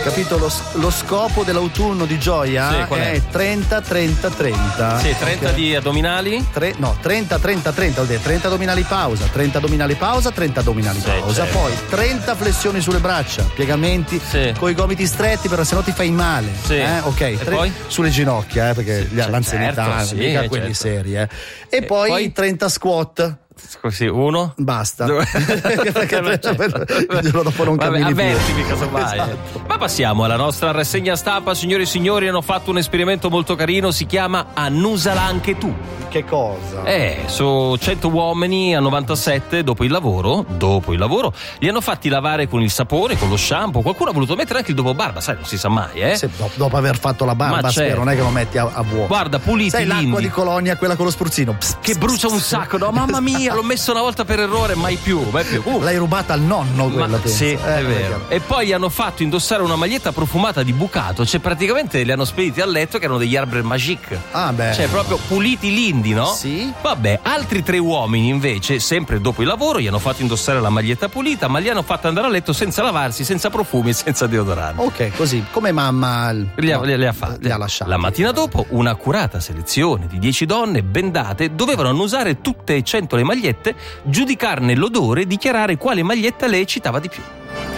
capito? Lo scopo dell'autunno di Gioia è 30-30-30. Sì, 30 di addominali? 30-30-30, vuol dire 30 addominali pausa, 30 addominali pausa, 30 addominali pausa, certo. poi 30 flessioni sulle braccia, piegamenti con i gomiti stretti, però se no ti fai male. Ok, e poi? Sulle ginocchia, perché l'anzianità, mica quelli seri. E poi 30 squat. Così, uno? Basta. Perché il giorno dopo non cammini più. Avvertimi casomai. Esatto. Ma passiamo alla nostra rassegna stampa. Signori e signori, hanno fatto un esperimento molto carino, si chiama Annusala anche tu. Che cosa? Su 100 uomini a 97 dopo il lavoro li hanno fatti lavare con il sapone, con lo shampoo. Qualcuno ha voluto mettere anche il dopobarba, sai, non si sa mai, Se dopo aver fatto la barba, spero, non è che lo metti a vuoto. Guarda, puliti sai l'acqua di Colonia, quella con lo spruzzino che brucia un sacco, no? Mamma mia, l'ho messo una volta per errore, mai più. L'hai rubata al nonno quella, penso. Sì, è vero. E poi gli hanno fatto indossare una maglietta profumata di bucato, cioè praticamente li hanno spediti a letto che erano degli Arbre Magique. Cioè proprio puliti lindi, no? Sì. Vabbè, altri 3 uomini invece, sempre dopo il lavoro, gli hanno fatto indossare la maglietta pulita, ma li hanno fatto andare a letto senza lavarsi, senza profumi e senza deodorante. Ok, così, come mamma li ha fatti. Li ha lasciati. La mattina dopo, un'accurata selezione di 10 donne bendate dovevano annusare tutte e 100 le magliette, giudicarne l'odore e dichiarare quale maglietta le eccitava di più.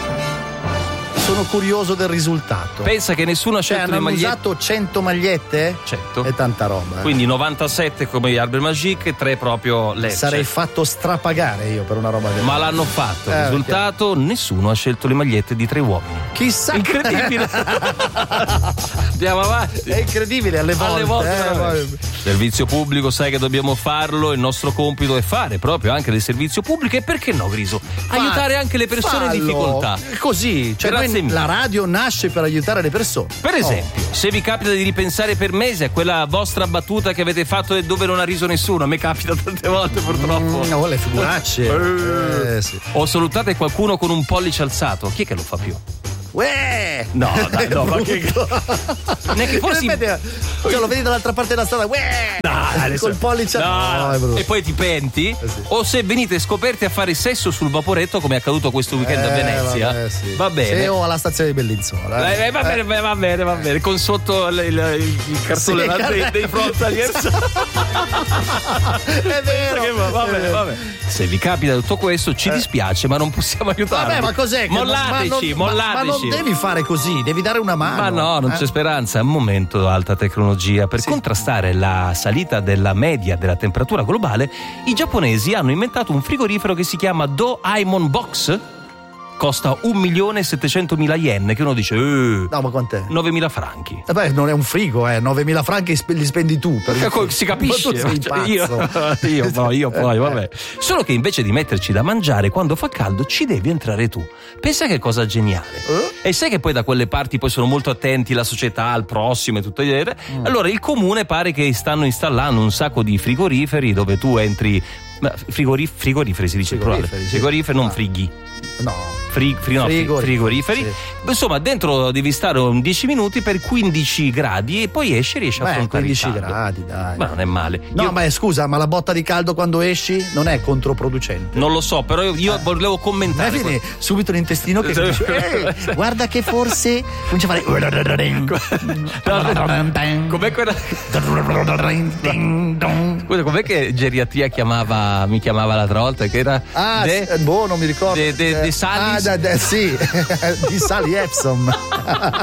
Sono curioso del risultato. Pensa che nessuno ha scelto le magliette. Hanno usato 100 magliette? 100. È tanta roba. Quindi 97 come gli Arbre Magique e 3 proprio le. Sarei fatto strapagare io per una roba del Ma l'hanno fatto. Risultato: nessuno ha scelto le magliette di 3 uomini. Chissà. Incredibile. Andiamo avanti. È incredibile alle volte. Servizio pubblico, sai che dobbiamo farlo. Il nostro compito è fare proprio anche del servizio pubblico. E perché no, Griso? Aiutare anche le persone in difficoltà. Così, cioè la radio nasce per aiutare le persone. Per esempio, se vi capita di ripensare per mesi a quella vostra battuta che avete fatto e dove non ha riso nessuno, a me capita tante volte purtroppo. No, le figuracce. Sì. O salutate qualcuno con un pollice alzato, chi è che lo fa più? Uè! No, dai, no, ma che. Neanche forse. Cioè, lo vedi dall'altra parte della strada, uè! No, col pollice. No, e poi ti penti? Sì. O se venite scoperti a fare sesso sul vaporetto, come è accaduto questo weekend a Venezia. Va bene. Sì, o alla stazione di Bellinzona. Va bene. Con sotto il cartone dei frontaliers. È vero. Vabbè. Se vi capita tutto questo, ci dispiace, ma non possiamo aiutarvi. Vabbè, ma cos'è? Mollateci. Ma non devi fare così, devi dare una mano. Ma no, non c'è speranza. È un momento alta tecnologia. Per contrastare la salita della media della temperatura globale, i giapponesi hanno inventato un frigorifero che si chiama Doraemon Box. Costa 1.700.000 yen, che uno dice no, ma quant'è? 9.000 franchi. Beh, non è un frigo, 9.000 franchi li spendi tu si capisce. Ma tu sei pazzo. Io poi vabbè. Solo che invece di metterci da mangiare quando fa caldo ci devi entrare tu. Pensa che cosa geniale. E sai che poi da quelle parti poi sono molto attenti la società, al prossimo e tutto. Allora il comune pare che stanno installando un sacco di frigoriferi dove tu entri. Frigoriferi si dice frigoriferi, non frighi. No. Frigoriferi. Sì. Insomma, dentro devi stare 10 minuti per 15 gradi e poi riesci a affrontare 15 il caldo. gradi, dai. Ma non è male. No, ma scusa, ma la botta di caldo quando esci non è controproducente? Non lo so, però io volevo commentare. Viene subito l'intestino che dice, guarda che forse comincia a fare com'è quella. Scusa, com'è che geriatria mi chiamava l'altra volta? Che era non mi ricordo. De Salis. Sì, di Sally Epsom.